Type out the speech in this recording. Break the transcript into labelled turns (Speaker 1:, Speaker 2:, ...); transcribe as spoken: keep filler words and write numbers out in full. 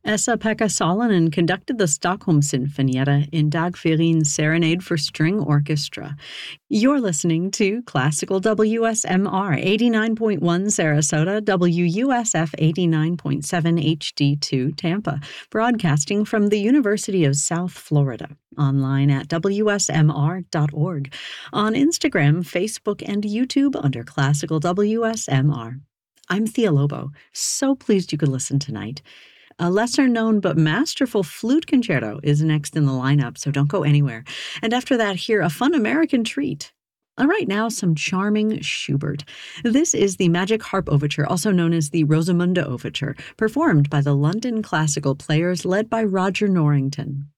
Speaker 1: Esa-Pekka Salonen conducted the Stockholm Sinfonietta in Dagfirín's Serenade for String Orchestra. You're listening to Classical W S M R eighty-nine point one Sarasota, W U S F eighty-nine point seven H D two Tampa, broadcasting from the University of South Florida, online at W S M R dot org, on Instagram, Facebook, and YouTube under Classical W S M R. I'm Thea Lobo. So pleased you could listen tonight. A lesser-known but masterful flute concerto is next in the lineup, so don't go anywhere. And after that, hear a fun American treat. All right, now some charming Schubert. This is the Magic Harp Overture, also known as the Rosamunde Overture, performed by the London Classical Players led by Roger Norrington.